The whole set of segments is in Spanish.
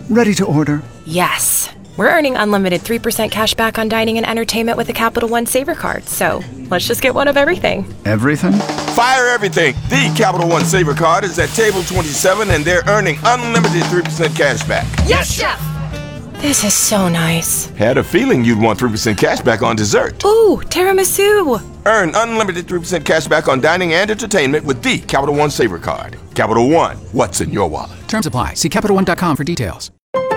Ready to order. Yes. We're earning unlimited 3% cash back on dining and entertainment with a Capital One Saver card. So let's just get one of everything. Everything? Fire everything. The Capital One Saver card is at table 27 and they're earning unlimited 3% cash back. Yes, Chef! This is so nice. Had a feeling you'd want 3% cash back on dessert. Ooh, tiramisu. Earn unlimited 3% cash back on dining and entertainment with the Capital One Saver card. Capital One, what's in your wallet? Terms apply. See CapitalOne.com for details.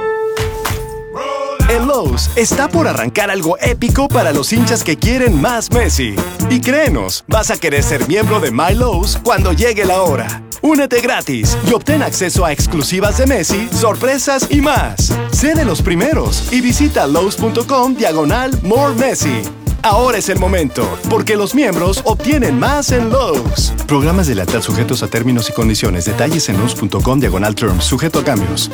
En Lowe's está por arrancar algo épico para los hinchas que quieren más Messi. Y créenos, vas a querer ser miembro de My Lowe's cuando llegue la hora. Únete gratis y obtén acceso a exclusivas de Messi, sorpresas y más. Sé de los primeros y visita lowes.com/More Messi. Ahora es el momento, porque los miembros obtienen más en Lowe's. Programas de lealtad sujetos a términos y condiciones. Detalles en lowes.com/terms, sujeto a cambios.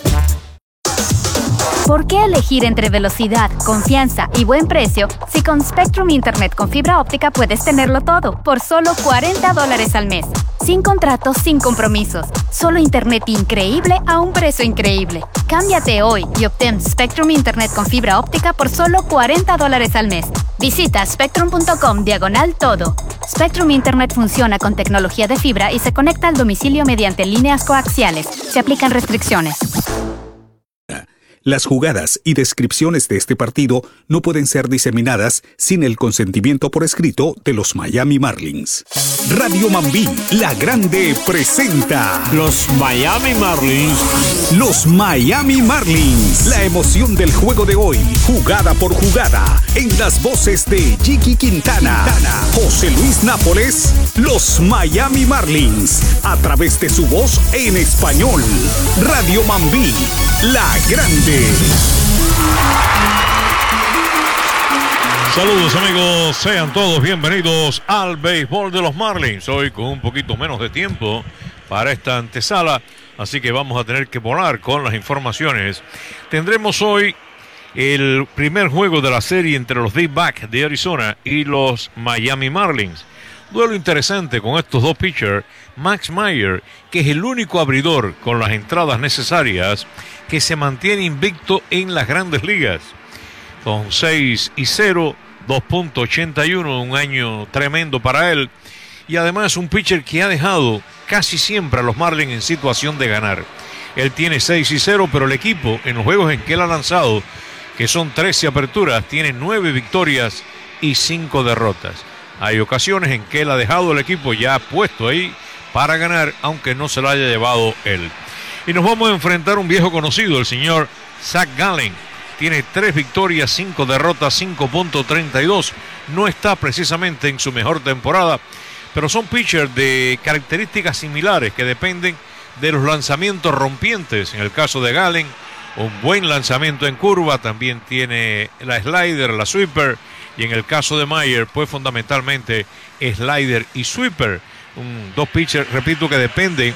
¿Por qué elegir entre velocidad, confianza y buen precio si con Spectrum Internet con fibra óptica puedes tenerlo todo por solo $40 al mes? Sin contratos, sin compromisos. Solo internet increíble a un precio increíble. Cámbiate hoy y obtén Spectrum Internet con fibra óptica por solo $40 al mes. Visita spectrum.com/todo. Spectrum Internet funciona con tecnología de fibra y se conecta al domicilio mediante líneas coaxiales. Se aplican restricciones. Las jugadas y descripciones de este partido no pueden ser diseminadas sin el consentimiento por escrito de los Miami Marlins. Radio Mambí, la grande, presenta los Miami Marlins. Los Miami Marlins. La emoción del juego de hoy, jugada por jugada, en las voces de Jiki Quintana, José Luis Nápoles, los Miami Marlins, a través de su voz en español. Radio Mambí, la grande. Saludos amigos, sean todos bienvenidos al béisbol de los Marlins. Hoy con un poquito menos de tiempo para esta antesala, así que vamos a tener que volar con las informaciones. Tendremos hoy el primer juego de la serie entre los D-backs de Arizona y los Miami Marlins. Duelo interesante con estos dos pitchers. Max Meyer, que es el único abridor con las entradas necesarias, que se mantiene invicto en las grandes ligas. Con 6-0, 2.81, un año tremendo para él. Y además un pitcher que ha dejado casi siempre a los Marlins en situación de ganar. Él tiene 6-0, pero el equipo en los juegos en que él ha lanzado, que son 13 aperturas, tiene 9 victorias y 5 derrotas. Hay ocasiones en que él ha dejado el equipo ya puesto ahí para ganar, aunque no se lo haya llevado él. Y nos vamos a enfrentar a un viejo conocido, el señor Zach Gallen. Tiene 3 victorias, 5 derrotas, 5.32. No está precisamente en su mejor temporada, pero son pitchers de características similares que dependen de los lanzamientos rompientes. En el caso de Gallen, un buen lanzamiento en curva, también tiene la slider, la sweeper, y en el caso de Meyer, pues fundamentalmente slider y sweeper. Dos pitchers, repito, que dependen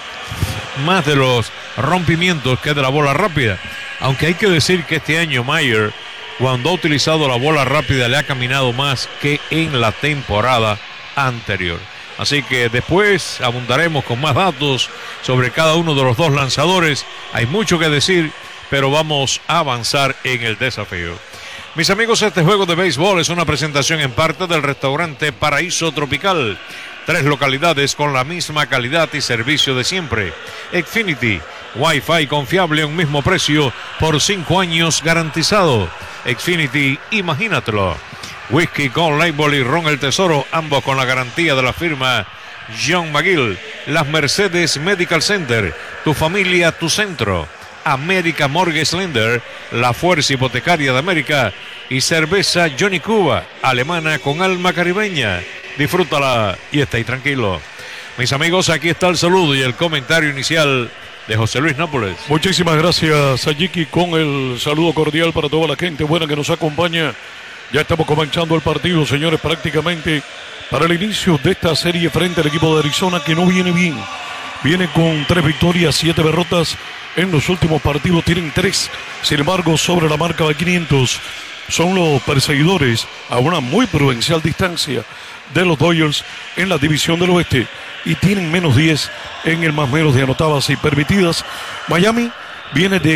más de los rompimientos que de la bola rápida. Aunque hay que decir que este año Meyer, cuando ha utilizado la bola rápida, le ha caminado más que en la temporada anterior. Así que después abundaremos con más datos sobre cada uno de los dos lanzadores. Hay mucho que decir, pero vamos a avanzar en el desafío. Mis amigos, este juego de béisbol es una presentación en parte del restaurante Paraíso Tropical. 3 localidades con la misma calidad y servicio de siempre. Xfinity, Wi-Fi confiable a un mismo precio por 5 años garantizado. Xfinity, imagínatelo. Whisky Gold Label y Ron El Tesoro, ambos con la garantía de la firma John McGill. Las Mercedes Medical Center, tu familia, tu centro. América Mortgage Lender, la fuerza hipotecaria de América. Y cerveza Johnny Cuba, alemana con alma caribeña. Disfrútala y está ahí tranquilo. Mis amigos, aquí está el saludo y el comentario inicial de José Luis Nápoles. Muchísimas gracias, Sayiki, con el saludo cordial para toda la gente buena que nos acompaña. Ya estamos comenzando el partido, señores, prácticamente para el inicio de esta serie frente al equipo de Arizona, que no viene bien. Viene con 3 victorias, 7 derrotas en los últimos partidos, tienen 3. Sin embargo, sobre la marca de 500, son los perseguidores a una muy prudencial distancia de los Dodgers en la división del oeste, y tienen menos 10 en el más menos de anotadas y permitidas. Miami viene de